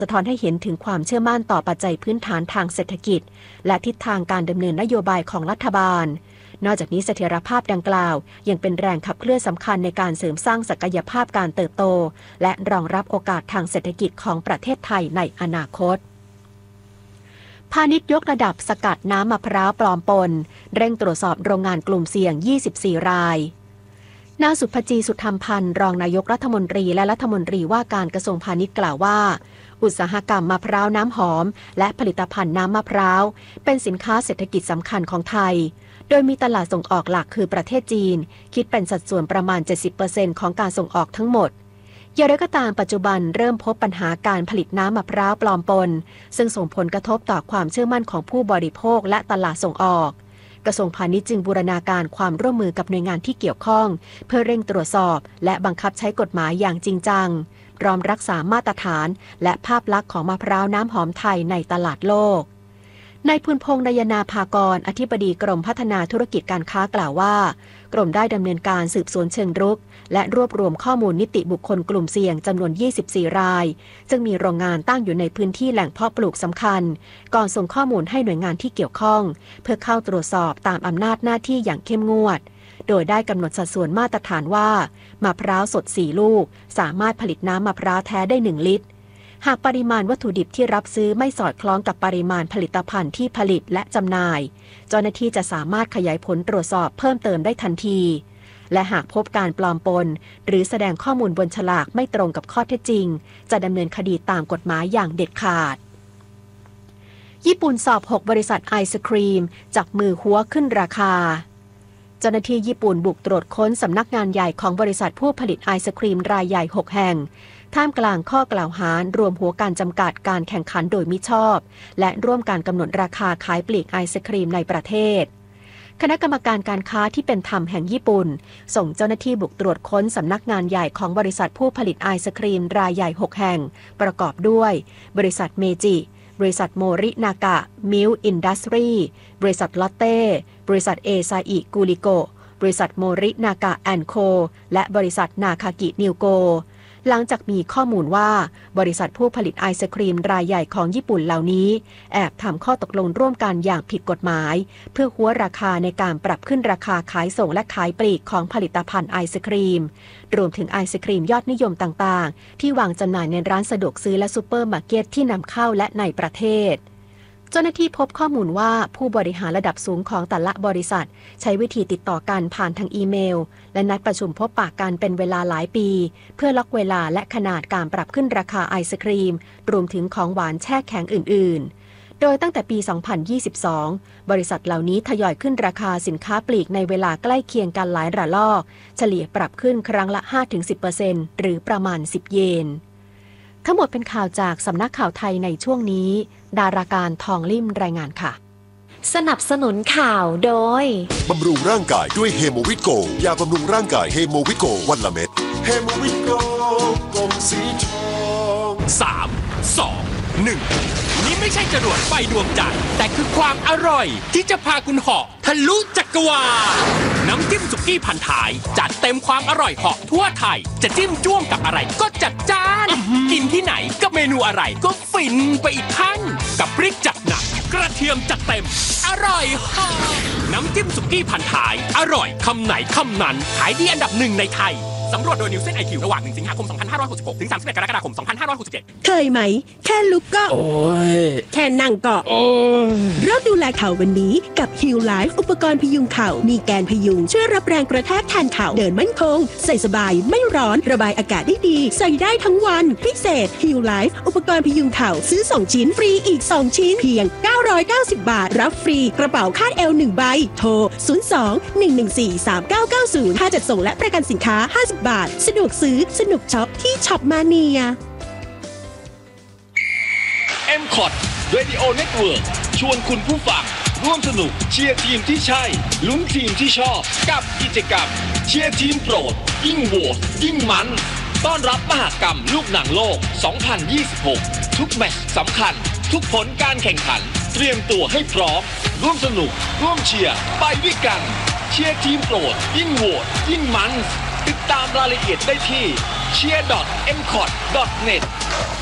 สะท้อนให้เห็นถึงความเชื่อมั่นต่อปัจจัยพื้นฐานทางเศรษฐกิจและทิศทางการดำเนินนโยบายของรัฐบาลนอกจากนี้เสถียรภาพดังกล่าวยังเป็นแรงขับเคลื่อนสำคัญในการเสริมสร้างศักยภาพการเติบโตและรองรับโอกาสทางเศรษฐกิจของประเทศไทยในอนาคตพาณิชย์ยกระดับสกัดน้ำมะพร้าวปลอมปนเร่งตรวจสอบโรงงานกลุ่มเสี่ยง24รายนางสุภจีสุธรรมพันธ์รองนายกรัฐมนตรีและรัฐมนตรีว่าการกระทรวงพาณิชย์กล่าวว่าอุตสาหกรรมมะพร้าวน้ำหอมและผลิตภัณฑ์น้ำมะพร้าวเป็นสินค้าเศรษฐกิจสำคัญของไทยโดยมีตลาดส่งออกหลักคือประเทศจีนคิดเป็นสัดส่วนประมาณ 70% ของการส่งออกทั้งหมดอย่างไรก็ตามปัจจุบันเริ่มพบปัญหาการผลิตน้ำมะพร้าวปลอมปนซึ่งส่งผลกระทบต่อความเชื่อมั่นของผู้บริโภคและตลาดส่งออกกระทรวงพาณิชย์จึงบูรณาการความร่วมมือกับหน่วยงานที่เกี่ยวข้องเพื่อเร่งตรวจสอบและบังคับใช้กฎหมายอย่างจริงจังพร้อมรักษามาตรฐานและภาพลักษณ์ของมะพร้าวน้ำหอมไทยในตลาดโลกนายภูลพงษ์นายนาภากรอธิบดีกรมพัฒนาธุรกิจการค้ากล่าวว่ากรมได้ดำเนินการสืบสวนเชิงรุกและรวบรวมข้อมูลนิติบุคคลกลุ่มเสี่ยงจำนวน24รายซึ่งมีโรงงานตั้งอยู่ในพื้นที่แหล่งเพาะปลูกสำคัญก่อนส่งข้อมูลให้หน่วยงานที่เกี่ยวข้องเพื่อเข้าตรวจสอบตามอำนาจหน้าที่อย่างเข้มงวดโดยได้กำหนดสัดส่วนมาตรฐานว่ามะพร้าวสด4ลูกสามารถผลิตน้ำมะพร้าวแท้ได้1ลิตรหากปริมาณวัตถุดิบที่รับซื้อไม่สอดคล้องกับปริมาณผลิตภัณฑ์ที่ผลิตและจำหน่ายเจ้าหน้าที่จะสามารถขยายผลตรวจสอบเพิ่มเติมได้ทันทีและหากพบการปลอมปนหรือแสดงข้อมูลบนฉลากไม่ตรงกับข้อเท็จจริงจะดำเนินคดีตามกฎหมายอย่างเด็ดขาดญี่ปุ่นสอบ6บริษัทไอศครีมจับมือหัวขึ้นราคาเจ้าหน้าที่ญี่ปุ่นบุกตรวจค้นสำนักงานใหญ่ของบริษัทผู้ผลิตไอศครีมรายใหญ่6แห่งท่ามกลางข้อกล่าวหารวมหัวการจำกัดการแข่งขันโดยมิชอบและร่วมการกำหนดราคาขายปลีกไอศครีมในประเทศคณะกรรมการการค้าที่เป็นธรรมแห่งญี่ปุ่นส่งเจ้าหน้าที่บุกตรวจค้นสำนักงานใหญ่ของบริษัทผู้ผลิตไอศครีมรายใหญ่6แห่งประกอบด้วยบริษัทเมจิบริษัทโมรินากะมิลอินดัสทรีบริษัทลอตเต้บริษัทเอซาอิกูริโกบริษัทโมรินากะแอนด์โคและบริษัทนาคากินิวโกหลังจากมีข้อมูลว่าบริษัทผู้ผลิตไอศครีมรายใหญ่ของญี่ปุ่นเหล่านี้แอบทำข้อตกลงร่วมกันอย่างผิดกฎหมายเพื่อหัวราคาในการปรับขึ้นราคาขายส่งและขายปลีกของผลิตภัณฑ์ไอศครีมรวมถึงไอศครีมยอดนิยมต่างๆที่วางจำหน่ายในร้านสะดวกซื้อและซูเปอร์มาร์เก็ตที่นำเข้าและในประเทศเจ้าหน้าที่พบข้อมูลว่าผู้บริหารระดับสูงของแต่ละบริษัทใช้วิธีติดต่อกันผ่านทางอีเมลและนัดประชุมพบปะกันเป็นเวลาหลายปีเพื่อล็อกเวลาและขนาดการปรับขึ้นราคาไอศครีมรวมถึงของหวานแช่แข็งอื่นๆโดยตั้งแต่ปี 2022 บริษัทเหล่านี้ทยอยขึ้นราคาสินค้าปลีกในเวลาใกล้เคียงกันหลายระลอกเฉลี่ยปรับขึ้นครั้งละ 5-10% หรือประมาณ10 เยนทั้งหมดเป็นข่าวจากสำนักข่าวไทยในช่วงนี้ดาราการทองลิ่มรายงานค่ะสนับสนุนข่าวโดยบำรุงร่างกายด้วยเฮโมวิโกยาบำรุงร่างกายเฮโมวิโกวันละเม็ดเฮโมวิโกกลมสีทอง 3 2 1นี่ไม่ใช่จรวดไฟดวงจันทร์แต่คือความอร่อยที่จะพาคุณเหาะทะลุจักรวาลน้ำจิ้มสุกี้พันท้ายจัดเต็มความอร่อยเหาะทั่วไทยจะจิ้มจ้วงกับอะไรก็จัดจ้านกินที่ไหนกับเมนูอะไรก็ฟินไปอีกขั้นกับพริกจัดหนักกระเทียมจัดเต็มอร่อยเหาะน้ำจิ้มสุกี้พันท้ายอร่อยคำไหนคำนั้นขายดีอันดับ1ในไทยสำรวจโดยนิวเซน IQ ระหว่าง1สิงหาคม 2566 ถึง 31 กรกฎาคม 2567 เคยไหมแค่ลุกก็โอ้ยแค่นั่งก็โอ้ยเริ่มดูแลเข่าวันนี้กับ Heal Life อุปกรณ์พยุงเข่ามีแกนพยุงช่วยรับแรงกระแทกแทนเข่าเดินมั่นคงใส่สบายไม่ร้อนระบายอากาศได้ดีใส่ได้ทั้งวันพิเศษ Heal Life อุปกรณ์พยุงเข่าซื้อ2ชิ้นฟรีอีก2ชิ้นเพียง990 บาทรับฟรีกระเป๋าคาดเอว1ใบโทร02-114-3990ค่าจัดส่งและประกันสินค้า50 บาทสะดวกซื้อสนุกช็อปที่ช็อปมาเนีย MCOT Radio Network ชวนคุณผู้ฟังร่วมสนุกเชียร์ทีมที่ใช่ลุ้นทีมที่ชอบกับกิจกรรมเชียร์ทีมโปรดยิ่งโหวตยิ่งมันต้อนรับมหกรรมลูกหนังโลก 2026 ทุกแมตช์สำคัญทุกผลการแข่งขันเตรียมตัวให้พร้อมร่วมสนุกร่วมเชียร์ไปด้วยกันเชียร์ทีมโปรดยิ่งโหวตยิ่งมันติดตามรายละเอียดได้ที่cheer.mcot.net